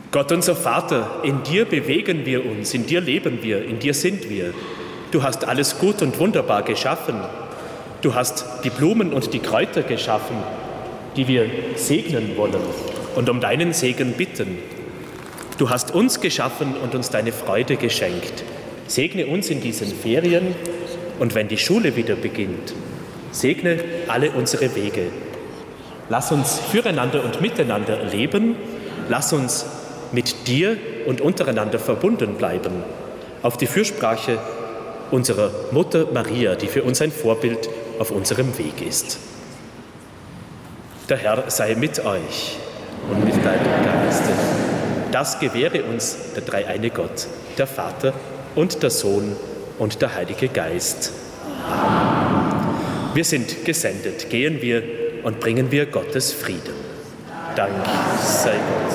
Gott unser Vater, in dir bewegen wir uns, in dir leben wir, in dir sind wir. Du hast alles gut und wunderbar geschaffen. Du hast die Blumen und die Kräuter geschaffen, die wir segnen wollen und um deinen Segen bitten. Du hast uns geschaffen und uns deine Freude geschenkt. Segne uns in diesen Ferien und wenn die Schule wieder beginnt, segne alle unsere Wege. Lass uns füreinander und miteinander leben. Lass uns mit dir und untereinander verbunden bleiben. Auf die Fürsprache unserer Mutter Maria, die für uns ein Vorbild auf unserem Weg ist. Der Herr sei mit euch und mit deinem Geiste. Das gewähre uns der dreieine Gott, der Vater und der Sohn und der Heilige Geist. Amen. Wir sind gesendet. Gehen wir und bringen wir Gottes Frieden. Dank sei Gott.